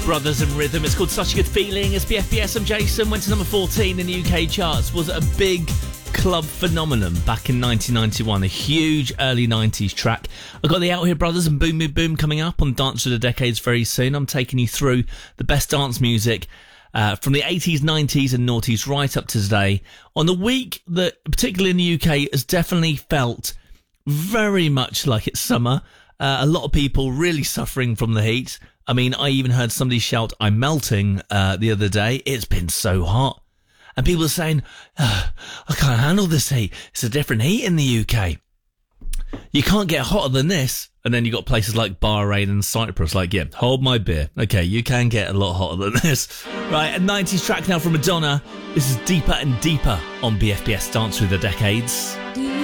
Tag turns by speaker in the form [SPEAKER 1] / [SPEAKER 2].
[SPEAKER 1] Brothers in Rhythm. It's called Such a Good Feeling. It's BFBS. I'm Jason. Went to number 14 in the UK charts. Was a big club phenomenon back in 1991. A huge early 90s track. I've got the Out Here Brothers and Boom Boom Boom coming up on Dance of the Decades very soon. I'm taking you through the best dance music from the 80s, 90s and noughties right up to today. On the week that, particularly in the UK, has definitely felt very much like it's summer. A lot of people really suffering from the heat. I mean, I even heard somebody shout, "I'm melting," the other day. It's been so hot. And people are saying, I can't handle this heat. It's a different heat in the UK. You can't get hotter than this. And then you got places like Bahrain and Cyprus, like, yeah, hold my beer. Okay, you can get a lot hotter than this. Right, a 90s track now from Madonna. This is Deeper and Deeper on BFBS Dance Through the Decades.